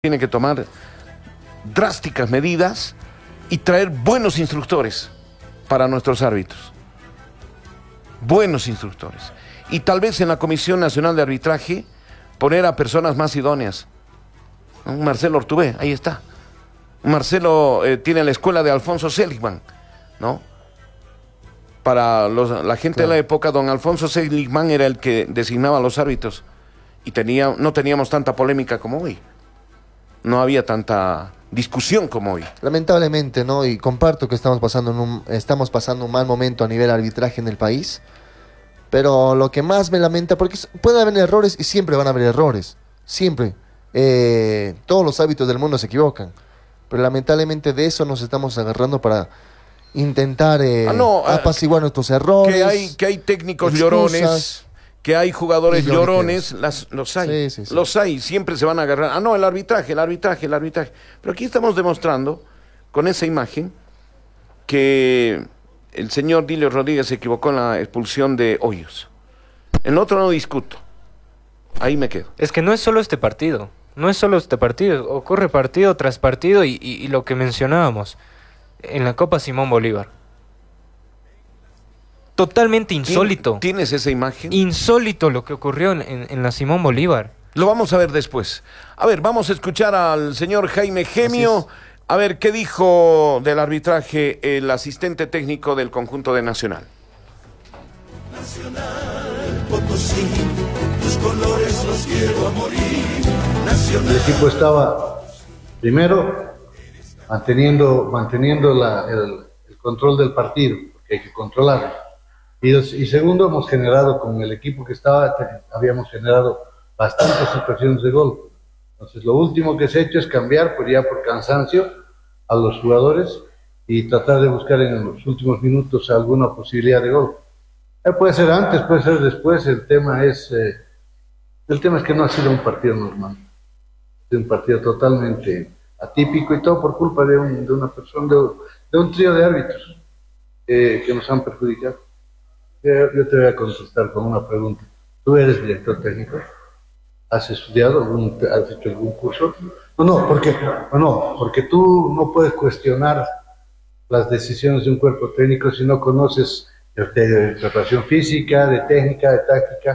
Tiene que tomar drásticas medidas y traer buenos instructores para nuestros árbitros. Buenos instructores. Y tal vez en la Comisión Nacional de Arbitraje poner a personas más idóneas. Un Marcelo Ortubé, ahí está. Un Marcelo tiene la escuela de Alfonso Seligman, ¿no? Para la gente de la época, don Alfonso Seligman era el que designaba a los árbitros. Y no teníamos tanta polémica como hoy. No había tanta discusión como hoy. Lamentablemente, ¿no? Y comparto que estamos pasando un mal momento a nivel arbitraje en el país. Pero lo que más me lamenta, porque pueden haber errores y siempre van a haber errores. Siempre. Todos los árbitros del mundo se equivocan. Pero lamentablemente de eso nos estamos agarrando para intentar apaciguar nuestros errores. Que hay técnicos llorones. Que hay jugadores llorones, los hay, sí. Los hay, siempre se van a agarrar. El arbitraje. Pero aquí estamos demostrando, con esa imagen, que el señor Dilio Rodríguez se equivocó en la expulsión de Hoyos. En otro no discuto, ahí me quedo. Es que no es solo este partido, ocurre partido tras partido y lo que mencionábamos, en la Copa Simón Bolívar. Totalmente insólito. ¿Tienes esa imagen? Insólito lo que ocurrió en la Simón Bolívar. Lo vamos a ver después. A ver, vamos a escuchar al señor Jaime Gemio. A ver, ¿qué dijo del arbitraje el asistente técnico del conjunto de Nacional? Nacional, Potosí, tus colores los quiero a morir. Nacional. El equipo estaba, primero, manteniendo el control del partido, porque hay que controlarlo. Y segundo, hemos generado, con el equipo que estaba, habíamos generado bastantes situaciones de gol. Entonces, lo último que se ha hecho es cambiar, por cansancio, a los jugadores y tratar de buscar en los últimos minutos alguna posibilidad de gol. Puede ser antes, puede ser después. El tema es que no ha sido un partido normal. Es un partido totalmente atípico y todo por culpa de una persona, de un trío de árbitros que nos han perjudicado. Yo te voy a contestar con una pregunta. ¿Tú eres director técnico? ¿Has estudiado? ¿Has hecho algún curso? No, porque tú no puedes cuestionar las decisiones de un cuerpo técnico si no conoces de preparación física, de técnica, de táctica,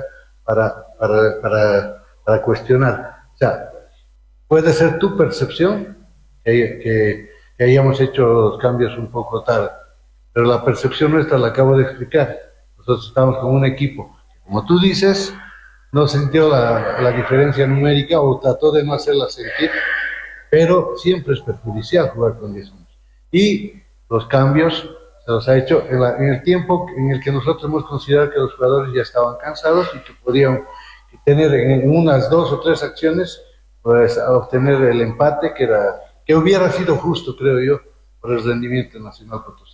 para cuestionar. O sea, puede ser tu percepción que hayamos hecho los cambios un poco tarde, pero la percepción nuestra la acabo de explicar. Nosotros estamos con un equipo que, como tú dices, no sintió la diferencia numérica o trató de no hacerla sentir, pero siempre es perjudicial jugar con 10 hombres. Y los cambios se los ha hecho en el tiempo en el que nosotros hemos considerado que los jugadores ya estaban cansados y que podían tener en unas 2 o 3 acciones, pues, a obtener el empate que hubiera sido justo, creo yo, por el rendimiento Nacional Potosí.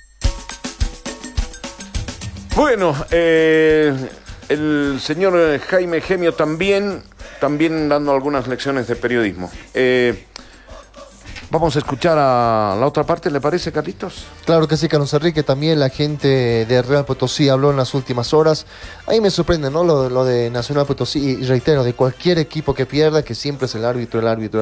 Bueno, el señor Jaime Gemio también dando algunas lecciones de periodismo. Vamos a escuchar a la otra parte, ¿le parece, Carlitos? Claro que sí, Carlos Enrique. También la gente de Real Potosí habló en las últimas horas. Ahí me sorprende, ¿no? Lo de Nacional Potosí. Y reitero, de cualquier equipo que pierda, que siempre es el árbitro.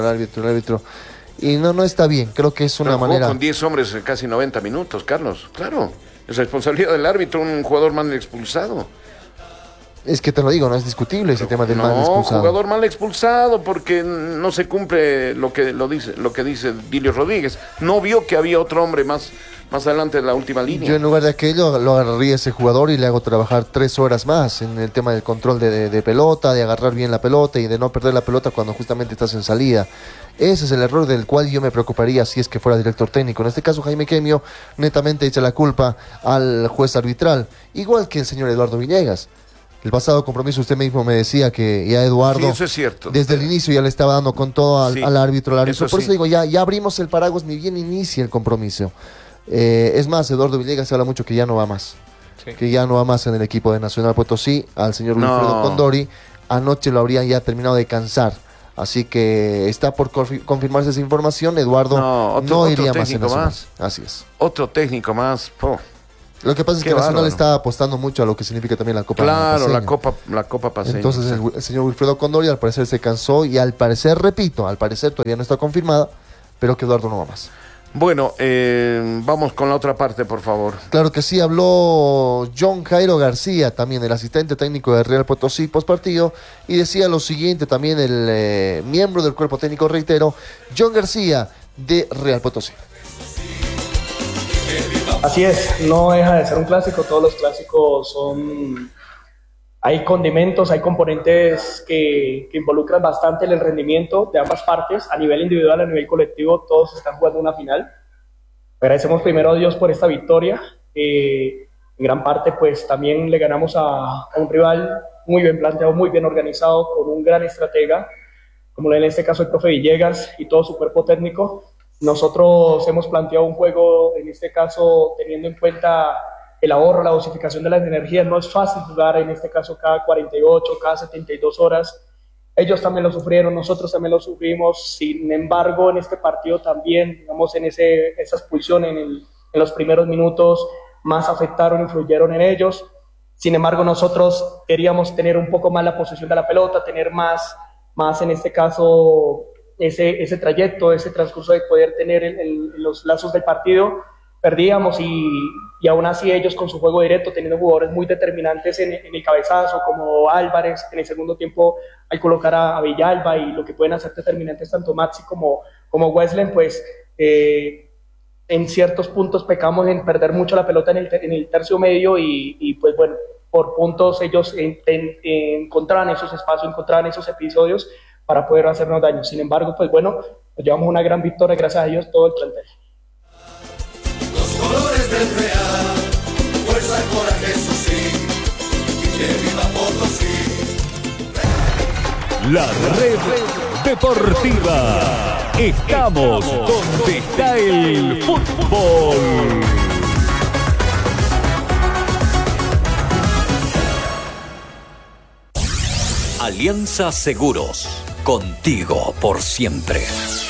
Y no está bien. Creo que es una manera... con 10 hombres casi 90 minutos, Carlos. Claro. Es responsabilidad del árbitro, un jugador mal expulsado. Es que te lo digo, no es discutible ese tema del mal expulsado. Jugador mal expulsado porque no se cumple lo que dice Dilio Rodríguez. No vio que había otro hombre más adelante de la última línea. Yo en lugar de aquello lo agarraría a ese jugador y le hago trabajar 3 horas más en el tema del control de pelota, de agarrar bien la pelota y de no perder la pelota cuando justamente estás en salida. Ese es el error del cual yo me preocuparía si es que fuera director técnico. En este caso, Jaime Gemio netamente echa la culpa al juez arbitral, igual que el señor Eduardo Villegas. El pasado compromiso usted mismo me decía que ya Eduardo, sí, eso es cierto, desde el inicio ya le estaba dando con todo al árbitro. Por sí. Eso digo, ya abrimos el paraguas, ni bien inicia el compromiso. Es más, Eduardo Villegas se habla mucho que ya no va más. Sí. Que ya no va más en el equipo de Nacional Potosí. Al señor Wilfredo Condori, anoche lo habrían ya terminado de cansar. Así que está por confirmarse esa información. Eduardo no iría más en Nacional. Así es. Otro técnico más. Lo que pasa es Qué que Nacional bárbaro. está apostando mucho a lo que significa también la Copa Claro, Paceña. la Copa Paceña. Entonces el señor Wilfredo Condori al parecer se cansó y al parecer, repito, al parecer todavía no está confirmada, pero que Eduardo no va más. Bueno, vamos con la otra parte, por favor. Claro que sí, habló John Jairo García, también el asistente técnico de Real Potosí post partido, y decía lo siguiente también el miembro del cuerpo técnico, reitero, John García de Real Potosí. Así es, no deja de ser un clásico, todos los clásicos son... Hay condimentos, hay componentes que involucran bastante el rendimiento de ambas partes, a nivel individual, a nivel colectivo, todos están jugando una final. Agradecemos primero a Dios por esta victoria, en gran parte pues también le ganamos a un rival muy bien planteado, muy bien organizado, con un gran estratega, como en este caso el profe Villegas y todo su cuerpo técnico. Nosotros hemos planteado un juego, en este caso, teniendo en cuenta el ahorro, la dosificación de las energías. No es fácil jugar, en este caso, cada 48, cada 72 horas. Ellos también lo sufrieron, nosotros también lo sufrimos. Sin embargo, en este partido también, digamos, en esa expulsión en los primeros minutos, más afectaron, influyeron en ellos. Sin embargo, nosotros queríamos tener un poco más la posesión de la pelota, tener más en este caso... ese trayecto, ese transcurso de poder tener los lazos del partido, perdíamos y aún así ellos con su juego directo, teniendo jugadores muy determinantes en el cabezazo, como Álvarez, en el segundo tiempo al colocar a Villalba y lo que pueden hacer determinantes tanto Maxi como Wesley, pues en ciertos puntos pecamos en perder mucho la pelota en el tercio medio y pues bueno, por puntos ellos encontraban esos espacios, encontraban esos episodios para poder hacernos daño. Sin embargo, pues bueno, nos llevamos una gran victoria, gracias a Dios, todo el plantel. Los colores del Real, fuerza, coraje, eso sí, que viva Potosí. La red deportiva. Estamos donde está el fútbol. Alianza Seguros, contigo por siempre.